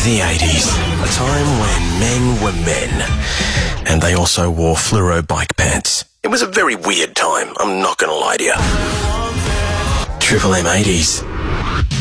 The 80s, a time when men were men, and they also wore fluoro bike pants. It was a very weird time, I'm not going to lie to you. Triple M 80s.